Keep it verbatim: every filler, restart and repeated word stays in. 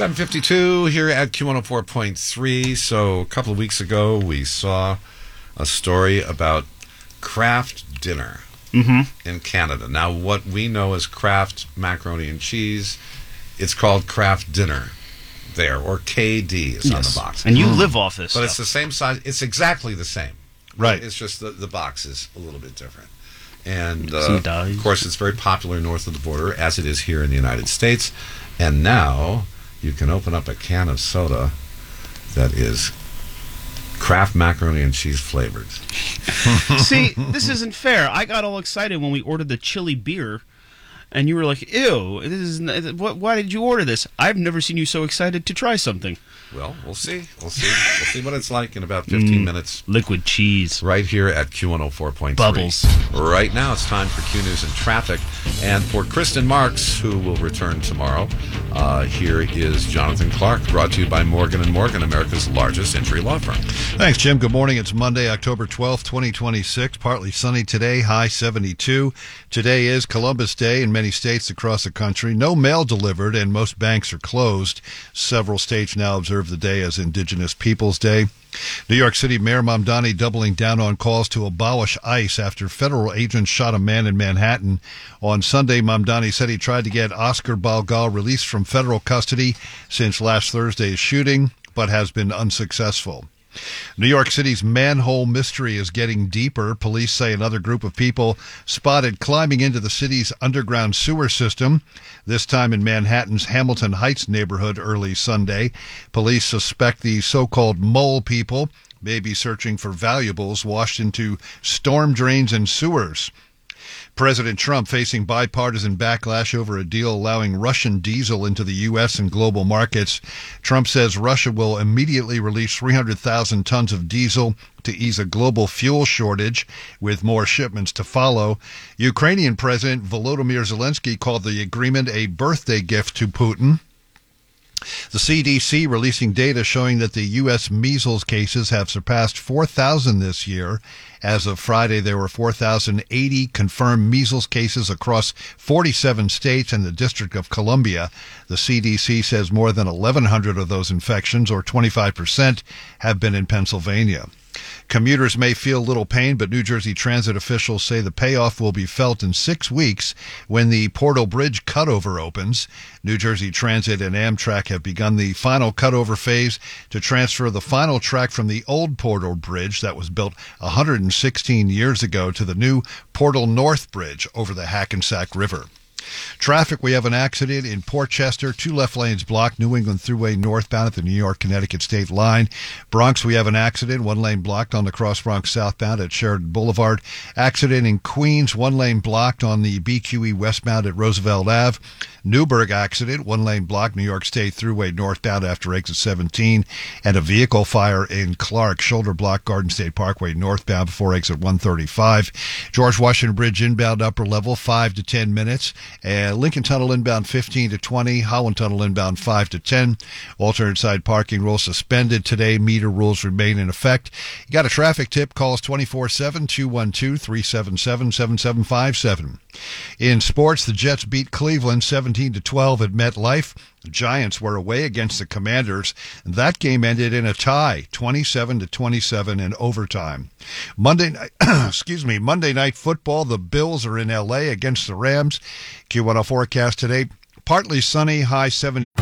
seven fifty-two here at Q one oh four point three. So a couple of weeks ago, we saw a story about Kraft Dinner mm-hmm. in Canada. Now, what we know as Kraft macaroni and cheese, it's called Kraft Dinner there, or K D is yes. on the box. And you mm. live off this But stuff. it's the same size. It's exactly the same. Right. It's just the, the box is a little bit different. And, uh, of course, it's very popular north of the border, as it is here in the United States. And now you can open up a can of soda that is Kraft macaroni and cheese flavored. See, this isn't fair. I got all excited when we ordered the chili beer, and you were like, ew, this is, what, why did you order this? I've never seen you so excited to try something. Well, we'll see. We'll see. We'll see what it's like in about fifteen mm, minutes. Liquid cheese. Right here at Q one oh four point three. Bubbles. Right now it's time for Q News and Traffic. And for Kristen Marks, who will return tomorrow, uh, here is Jonathan Clark, brought to you by Morgan and Morgan, America's largest injury law firm. Thanks, Jim. Good morning. It's Monday, October twelfth, twenty twenty-six. Partly sunny today, high seventy-two. Today is Columbus Day in many states across the country. No mail delivered, and most banks are closed. Several states now observe the day as Indigenous Peoples Day. New York City Mayor Mamdani doubling down on calls to abolish ICE after federal agents shot a man in Manhattan. On Sunday, Mamdani said he tried to get Oscar Balgal released from federal custody since last Thursday's shooting, but has been unsuccessful. New York City's manhole mystery is getting deeper. Police say another group of people spotted climbing into the city's underground sewer system, this time in Manhattan's Hamilton Heights neighborhood early Sunday. Police suspect the so-called mole people may be searching for valuables washed into storm drains and sewers. President Trump facing bipartisan backlash over a deal allowing Russian diesel into the U S and global markets. Trump says Russia will immediately release three hundred thousand tons of diesel to ease a global fuel shortage, with more shipments to follow. Ukrainian President Volodymyr Zelensky called the agreement a birthday gift to Putin. The C D C releasing data showing that the U S measles cases have surpassed four thousand this year. As of Friday, there were four thousand eighty confirmed measles cases across forty-seven states and the District of Columbia. The C D C says more than eleven hundred of those infections, or twenty-five percent, have been in Pennsylvania. Commuters may feel little pain, but New Jersey Transit officials say the payoff will be felt in six weeks when the Portal Bridge cutover opens. New Jersey Transit and Amtrak have begun the final cutover phase to transfer the final track from the old Portal Bridge that was built one hundred sixteen years ago to the new Portal North Bridge over the Hackensack River. Traffic, we have an accident in Port Chester, two left lanes blocked, New England Thruway northbound at the New York-Connecticut state line. Bronx, we have an accident, one lane blocked on the Cross Bronx southbound at Sheridan Boulevard. Accident in Queens, one lane blocked on the B Q E westbound at Roosevelt Avenue. Newburgh accident, one lane blocked, New York State Thruway northbound after exit seventeen. And a vehicle fire in Clark, shoulder block, Garden State Parkway northbound before exit one thirty-five. George Washington Bridge inbound upper level, five to ten minutes. And Lincoln Tunnel inbound fifteen to twenty. Holland Tunnel inbound five to ten. Alternate side parking rules suspended today. Meter rules remain in effect. You got a traffic tip, calls twenty-four seven, two one two, three seven seven, seven seven five seven. In sports, the Jets beat Cleveland seventeen to twelve at MetLife. The Giants were away against the Commanders. That game ended in a tie, twenty-seven to twenty-seven in overtime. Monday night, excuse me, Monday Night Football. The Bills are in L A against the Rams. Q one oh forecast today, partly sunny, high seventy.